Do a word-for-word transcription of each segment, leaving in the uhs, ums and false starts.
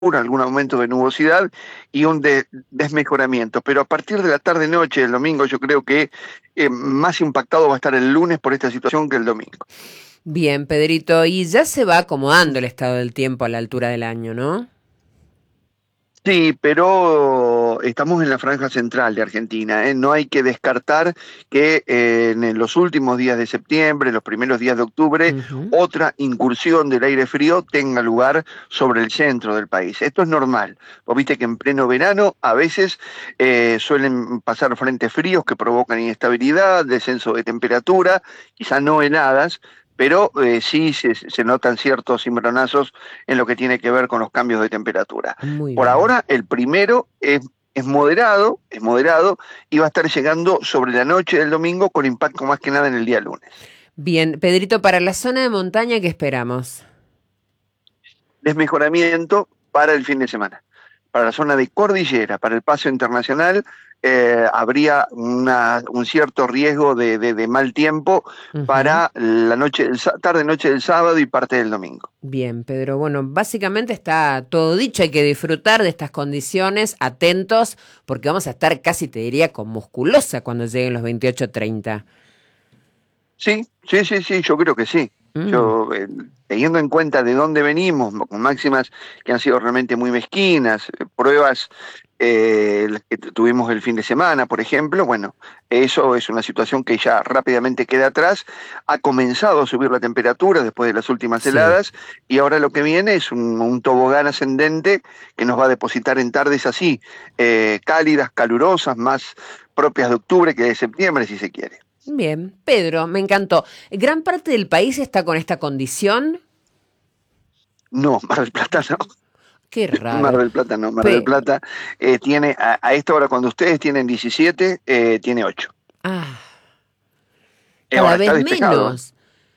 algún aumento de nubosidad y un de, desmejoramiento. Pero a partir de la tarde-noche del domingo yo creo que eh, más impactado va a estar el lunes por esta situación que el domingo. Bien, Pedrito, y ya se va acomodando el estado del tiempo a la altura del año, ¿no? Sí, pero estamos en la franja central de Argentina, ¿eh? No hay que descartar que eh, en los últimos días de septiembre, los primeros días de octubre, Uh-huh. otra incursión del aire frío tenga lugar sobre el centro del país. Esto es normal. Vos viste que en pleno verano a veces eh, suelen pasar frentes fríos que provocan inestabilidad, descenso de temperatura, quizá no heladas, pero eh, sí se, se notan ciertos cimbronazos en lo que tiene que ver con los cambios de temperatura. Muy Por bien. ahora, el primero es, es moderado, es moderado, y va a estar llegando sobre la noche del domingo con impacto más que nada en el día lunes. Bien, Pedrito, para la zona de montaña, ¿qué esperamos? Desmejoramiento para el fin de semana. Para la zona de cordillera, para el paso internacional, eh, habría una, un cierto riesgo de, de, de mal tiempo Uh-huh. para la noche, el, tarde-noche del sábado y parte del domingo. Bien, Pedro. Bueno, básicamente está todo dicho. Hay que disfrutar de estas condiciones, atentos, porque vamos a estar casi, te diría, con musculosa cuando lleguen los veintiocho treinta. Sí, sí, sí, sí, yo creo que sí. Mm. Yo, eh, teniendo en cuenta de dónde venimos, con máximas que han sido realmente muy mezquinas, eh, pruebas eh, las que tuvimos el fin de semana, por ejemplo, bueno, eso es una situación que ya rápidamente queda atrás. Ha comenzado a subir la temperatura después de las últimas Sí. heladas, y ahora lo que viene es un, un tobogán ascendente que nos va a depositar en tardes así, eh, cálidas, calurosas, más propias de octubre que de septiembre, si se quiere. Bien, Pedro, me encantó. ¿Gran parte del país está con esta condición? No, Mar del Plata no. Qué raro. Mar del Plata no, Mar Pe- del Plata eh, tiene, a, a esta hora cuando ustedes tienen diecisiete, eh, tiene ocho. Ah, Eh, cada ahora está vez despejado. menos.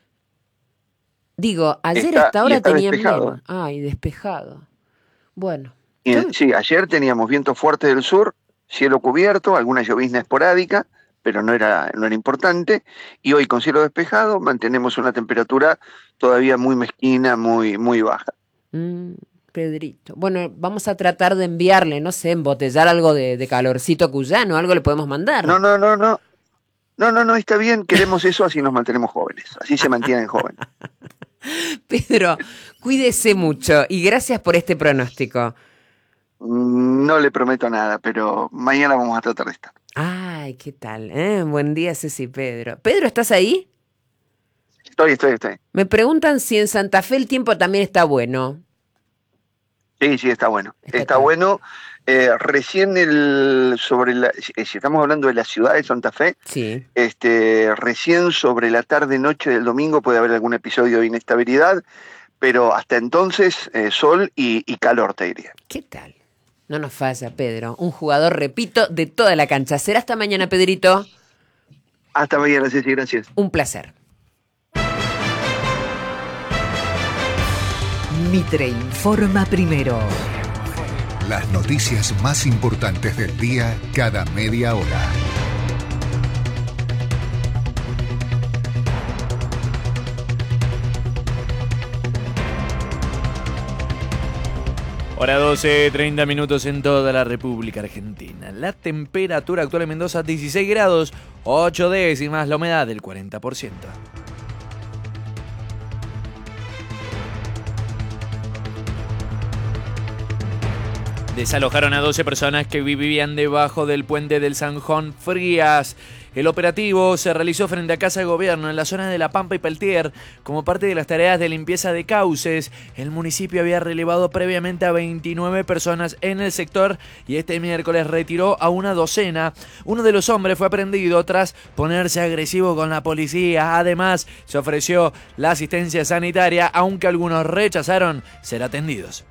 Digo, ayer Está, hasta y ahora está tenían despejado. menos. Ay, despejado. Bueno. Y, yo- sí, ayer teníamos viento fuerte del sur, cielo cubierto, alguna llovizna esporádica, pero no era, no era importante. Y hoy con cielo despejado mantenemos una temperatura todavía muy mezquina, muy, muy baja. Mm, Pedrito. Bueno, vamos a tratar de enviarle, no sé, embotellar algo de, de calorcito cuyano, algo le podemos mandar. No, no, no, no. No, no, no, está bien, queremos eso, así nos mantenemos jóvenes, así se mantienen jóvenes. Pedro, cuídese mucho y gracias por este pronóstico. No le prometo nada, pero mañana vamos a tratar de estar. Ay, ¿qué tal? ¿Eh? Buen día, Ceci Pedro. Pedro, ¿estás ahí? Estoy, estoy, estoy. Me preguntan si en Santa Fe el tiempo también está bueno. Sí, sí, está bueno. Está Está, todo. bueno. Eh, recién el sobre la, si si estamos hablando de la ciudad de Santa Fe, Sí. este, recién sobre la tarde-noche del domingo puede haber algún episodio de inestabilidad, pero hasta entonces eh, sol y, y calor, te diría. ¿Qué tal? No nos falla, Pedro. Un jugador, repito, de toda la cancha. Será hasta mañana, Pedrito. Hasta mañana, Ceci, gracias. Un placer. Mitre informa primero. Las noticias más importantes del día cada media hora. Hora doce, treinta minutos en toda la República Argentina. La temperatura actual en Mendoza, dieciséis grados, ocho décimas, la humedad del cuarenta por ciento. Desalojaron a doce personas que vivían debajo del puente del Sanjón Frías. El operativo se realizó frente a Casa de Gobierno en la zona de La Pampa y Peltier como parte de las tareas de limpieza de cauces. El municipio había relevado previamente a veintinueve personas en el sector y este miércoles retiró a una docena. Uno de los hombres fue aprehendido tras ponerse agresivo con la policía. Además, se ofreció la asistencia sanitaria, aunque algunos rechazaron ser atendidos.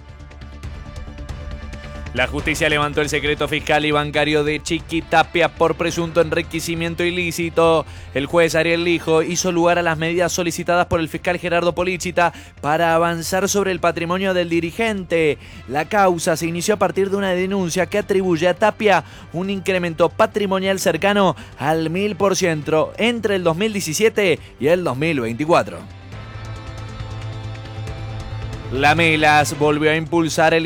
La justicia levantó el secreto fiscal y bancario de Chiquitapia por presunto enriquecimiento ilícito. El juez Ariel Lijo hizo lugar a las medidas solicitadas por el fiscal Gerardo Políchita para avanzar sobre el patrimonio del dirigente. La causa se inició a partir de una denuncia que atribuye a Tapia un incremento patrimonial cercano al mil por ciento entre el dos mil diecisiete y el dos mil veinticuatro. Lamelas volvió a impulsar el